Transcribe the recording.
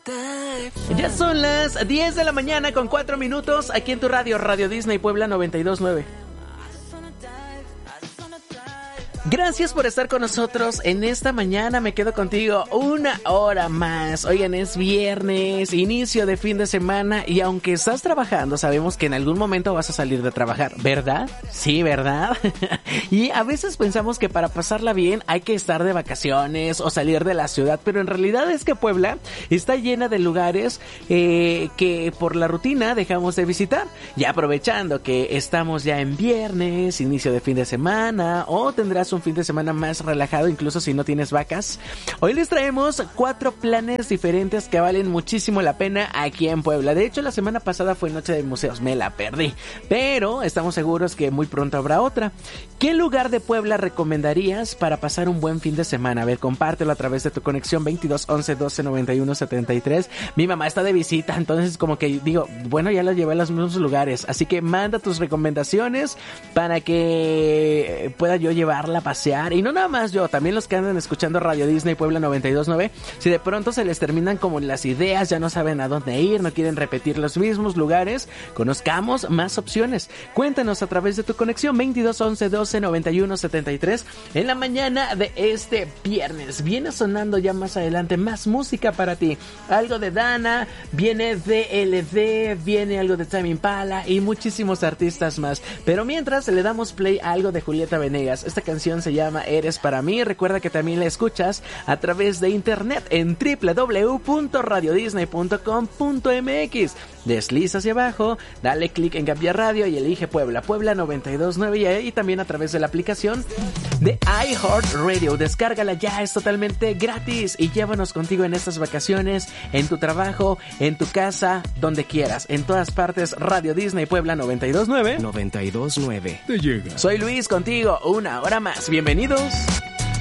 Ya son las 10 de la mañana con 4 minutos aquí en tu radio, Radio Disney Puebla 92.9. Gracias por estar con nosotros en esta mañana. Me quedo contigo una hora más. Oigan, es viernes, inicio de fin de semana, y aunque estás trabajando, sabemos que en algún momento vas a salir de trabajar, ¿verdad? Sí, ¿verdad? Y a veces pensamos que para pasarla bien hay que estar de vacaciones o salir de la ciudad, pero en realidad es que Puebla está llena de lugares que por la rutina dejamos de visitar. Y aprovechando que estamos ya en viernes, inicio de fin de semana, o tendrás un fin de semana más relajado, incluso si no tienes vacas, hoy les traemos 4 planes diferentes que valen muchísimo la pena aquí en Puebla. De hecho, la semana pasada fue Noche de Museos, me la perdí, pero estamos seguros que muy pronto habrá otra. ¿Qué lugar de Puebla recomendarías para pasar un buen fin de semana? A ver, compártelo a través de tu conexión 22 11 12 91 73. Mi mamá está de visita, entonces como que digo, bueno, ya la llevé a los mismos lugares, así que manda tus recomendaciones para que pueda yo llevarla a pasear. Y no nada más yo, también los que andan escuchando Radio Disney Puebla 92.9, si de pronto se les terminan como las ideas, ya no saben a dónde ir, no quieren repetir los mismos lugares, conozcamos más opciones. Cuéntanos a través de tu conexión 22 11 12 91 73 en la mañana de este viernes. Viene sonando ya más adelante más música para ti, algo de Dana, viene DLD, viene algo de Tame Impala y muchísimos artistas más, pero mientras le damos play a algo de Julieta Venegas. Esta canción se llama Eres para mí. Recuerda que también la escuchas a través de internet en www.radiodisney.com.mx. Desliza hacia abajo, dale clic en Cambiar Radio y elige Puebla 92.9, y ahí también a través de la aplicación de iHeartRadio. Descárgala ya, es totalmente gratis y llévanos contigo en estas vacaciones, en tu trabajo, en tu casa, donde quieras, en todas partes. Radio Disney Puebla 92.9. 92.9. Te llega. Soy Luis contigo una hora más. Bienvenidos.